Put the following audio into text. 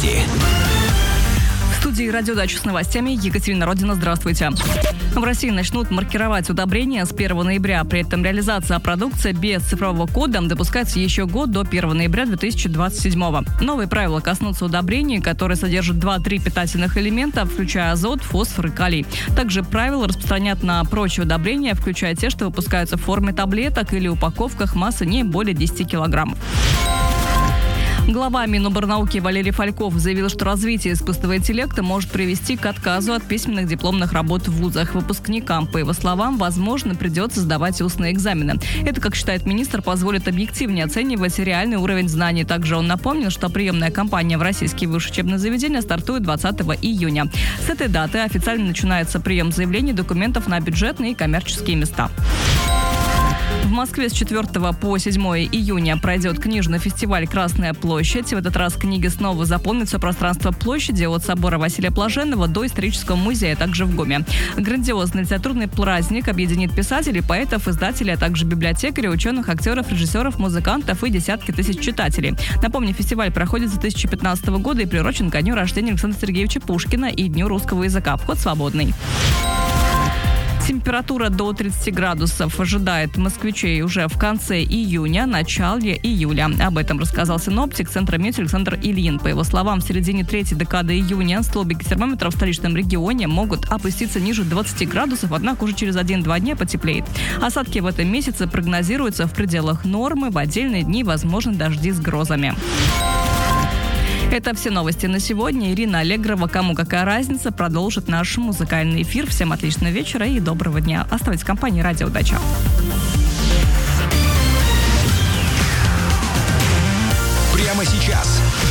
новости. В студии «Радиодача» с новостями Екатерина Родина. Здравствуйте. В России начнут маркировать удобрения с 1 ноября. При этом реализация продукции без цифрового кода допускается еще год до 1 ноября 2027. Новые правила коснутся удобрений, которые содержат 2-3 питательных элемента, включая азот, фосфор и калий. Также правила распространят на прочие удобрения, включая те, что выпускаются в форме таблеток или упаковках массой не более 10 килограммов. Глава Миноборнауки Валерий Фальков заявил, что развитие искусственного интеллекта может привести к отказу от письменных дипломных работ в вузах. Выпускникам, по его словам, возможно, придется сдавать устные экзамены. Это, как считает министр, позволит объективнее оценивать реальный уровень знаний. Также он напомнил, что приемная кампания в российские высшие учебные заведения стартует 20 июня. С этой даты официально начинается прием заявлений документов на бюджетные и коммерческие места. В Москве с 4 по 7 июня пройдет книжный фестиваль «Красная площадь». В этот раз книги снова заполнят все пространство площади от собора Василия Блаженного до исторического музея, также в ГУМе. Грандиозный литературный праздник объединит писателей, поэтов, издателей, а также библиотекарей, ученых, актеров, режиссеров, музыкантов и десятки тысяч читателей. Напомню, фестиваль проходит с 2015 года и приурочен ко дню рождения Александра Сергеевича Пушкина и Дню русского языка. Вход свободный. Температура до 30 градусов ожидает москвичей уже в конце июня, начале июля. Об этом рассказал синоптик Центра метео Александр Ильин. По его словам, в середине третьей декады июня столбики термометров в столичном регионе могут опуститься ниже 20 градусов, однако уже через 1-2 дня потеплеет. Осадки в этом месяце прогнозируются в пределах нормы, в отдельные дни возможны дожди с грозами. Это все новости на сегодня. Ирина Аллегрова «Кому какая разница» продолжит наш музыкальный эфир. Всем отличного вечера и доброго дня. Оставайтесь в компании «Радиодача». Прямо сейчас